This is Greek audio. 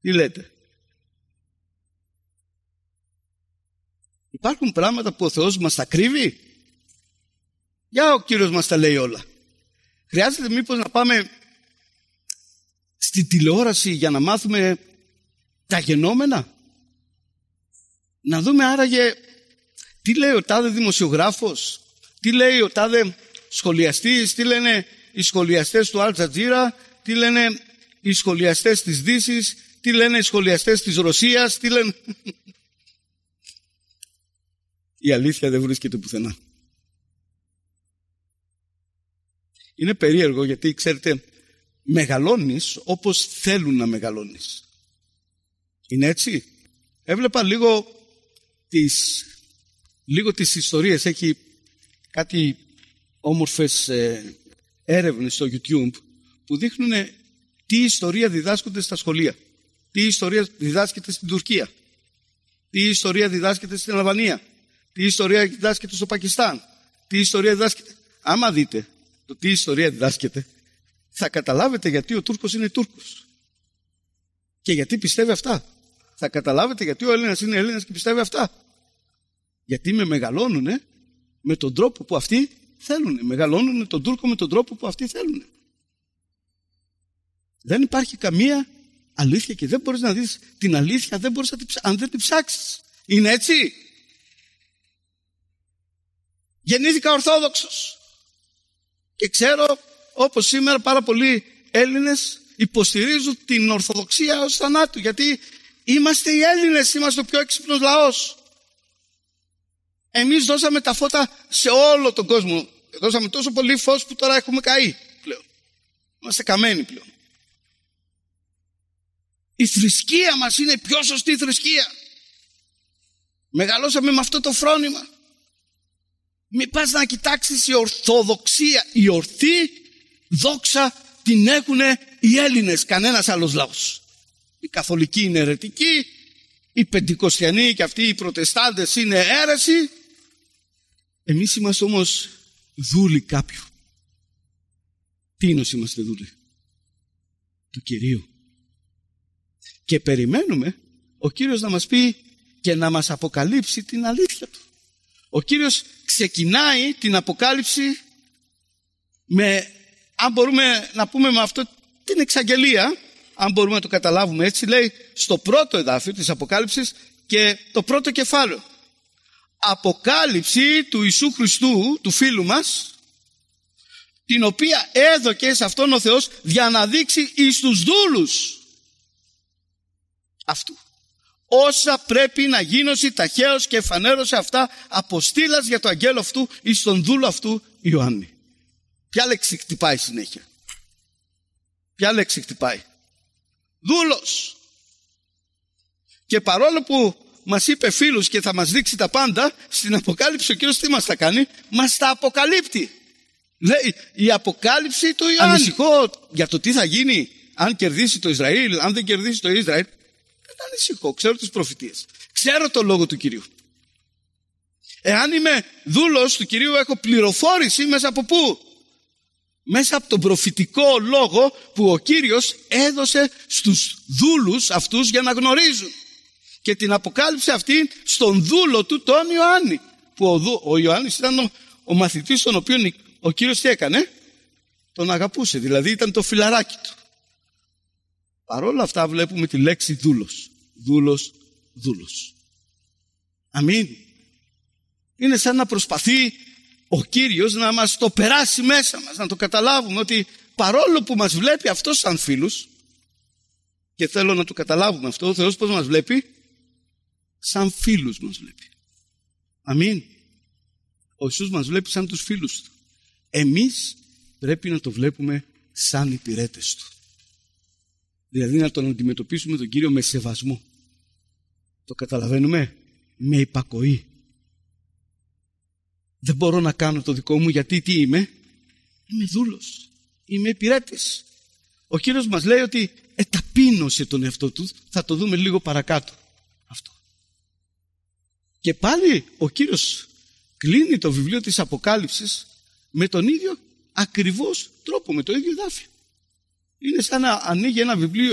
Τι λέτε? Υπάρχουν πράγματα που ο Θεός μας τα κρύβει? Για ο Κύριος μας τα λέει όλα. Χρειάζεται μήπως να πάμε στη τηλεόραση για να μάθουμε τα γενόμενα? Να δούμε άραγε τι λέει ο τάδε δημοσιογράφος, τι λέει ο τάδε σχολιαστής, τι λένε οι σχολιαστές του Αλ Τζατζίρα, τι λένε οι σχολιαστές της Δύσης, τι λένε οι σχολιαστές της Ρωσίας, τι λένε... Η αλήθεια δεν βρίσκεται πουθενά. Είναι περίεργο γιατί, ξέρετε, μεγαλώνεις όπως θέλουν να μεγαλώνεις. Είναι έτσι? Έβλεπα λίγο τις ιστορίες. Έχει κάτι όμορφες έρευνες στο YouTube που δείχνουν τι ιστορία διδάσκονται στα σχολεία, τι ιστορία διδάσκεται στην Τουρκία, τι ιστορία διδάσκεται στην Αλβανία, τι ιστορία διδάσκεται στο Πακιστάν, τι ιστορία διδάσκεται. Άμα δείτε το τι ιστορία διδάσκεται, θα καταλάβετε γιατί ο Τούρκος είναι Τούρκος και γιατί πιστεύει αυτά. Θα καταλάβετε γιατί ο Έλληνας είναι Έλληνας και πιστεύει αυτά. Γιατί με μεγαλώνουν με τον τρόπο που αυτοί θέλουν. Μεγαλώνουν τον Τούρκο με τον τρόπο που αυτοί θέλουν. Δεν υπάρχει καμία αλήθεια και δεν μπορείς να δεις την αλήθεια αν δεν την ψάξεις. Είναι έτσι? Γεννήθηκα Ορθόδοξος και ξέρω, όπως σήμερα, πάρα πολλοί Έλληνες υποστηρίζουν την Ορθοδοξία ως θανάτου, γιατί είμαστε οι Έλληνες, είμαστε ο πιο έξυπνος λαός. Εμείς δώσαμε τα φώτα σε όλο τον κόσμο. Δώσαμε τόσο πολύ φως που τώρα έχουμε καεί πλέον. Είμαστε καμένοι πλέον. Η θρησκεία μας είναι η πιο σωστή θρησκεία. Μεγαλώσαμε με αυτό το φρόνημα. Μην πας να κοιτάξεις η Ορθοδοξία. Η ορθή δόξα την έχουν οι Έλληνες, κανένας άλλος λαός. Οι Καθολικοί είναι αιρετικοί, οι Πεντηκοστιανοί και αυτοί οι Προτεστάντες είναι αίρεση. Εμείς είμαστε όμως δούλοι κάποιου. Τι είναι όσοι είμαστε δούλοι? Του Κυρίου. Και περιμένουμε ο Κύριος να μας πει και να μας αποκαλύψει την αλήθεια Του. Ο Κύριος ξεκινάει την αποκάλυψη με, αν μπορούμε να πούμε με αυτό, την εξαγγελία, αν μπορούμε να το καταλάβουμε έτσι, λέει στο πρώτο εδάφιο της Αποκάλυψης και το πρώτο κεφάλαιο. Αποκάλυψη του Ιησού Χριστού, του φίλου μας, την οποία έδωκε σε Αυτόν ο Θεός για να δείξει εις τους δούλους αυτού όσα πρέπει να γίνωση ταχαίως, και εφανέρωσε αυτά αποστήλας για το αγγέλο αυτού εις τον δούλο αυτού Ιωάννη. Ποια λέξη χτυπάει συνέχεια? Ποια λέξη χτυπάει? Δούλος. Και παρόλο που μας είπε φίλους και θα μας δείξει τα πάντα, στην Αποκάλυψη ο Κύριος τι μας τα κάνει? Μας τα αποκαλύπτει. Λέει η Αποκάλυψη του Ιωάννη. Ανησυχώ για το τι θα γίνει αν κερδίσει το Ισραήλ, αν δεν κερδίσει το Ισραήλ. Δεν ανησυχώ, ξέρω τις προφητείες, ξέρω το λόγο του Κυρίου. Εάν είμαι δούλος του Κυρίου, έχω πληροφόρηση μέσα από πού? Μέσα από τον προφητικό λόγο που ο Κύριος έδωσε στους δούλους αυτούς για να γνωρίζουν. Και την αποκάλυψε αυτή στον δούλο του, τον Ιωάννη. Που ο Ιωάννης ήταν ο μαθητής τον οποίο ο Κύριος τι έκανε? Τον αγαπούσε, δηλαδή ήταν το φιλαράκι του. Παρ' όλα αυτά βλέπουμε τη λέξη δούλος. Δούλος, δούλος. Αμήν. Είναι σαν να προσπαθεί ο Κύριος να μας το περάσει μέσα μας, να το καταλάβουμε ότι παρόλο που μας βλέπει αυτός σαν φίλους, και θέλω να το καταλάβουμε αυτό, ο Θεός πώς μας βλέπει? Σαν φίλους μας βλέπει. Αμήν. Ο Ιησούς μας βλέπει σαν τους φίλους Του. Εμείς πρέπει να το βλέπουμε σαν υπηρέτες Του. Δηλαδή να τον αντιμετωπίσουμε τον Κύριο με σεβασμό. Το καταλαβαίνουμε? Με υπακοή. Δεν μπορώ να κάνω το δικό μου γιατί τι είμαι? Είμαι δούλος. Είμαι υπηρέτης. Ο Κύριος μας λέει ότι εταπείνωσε τον εαυτό Του. Θα το δούμε λίγο παρακάτω αυτό. Και πάλι ο Κύριος κλείνει το βιβλίο της Αποκάλυψης με τον ίδιο ακριβώς τρόπο, με το ίδιο εδάφιο. Είναι σαν να ανοίγει ένα βιβλίο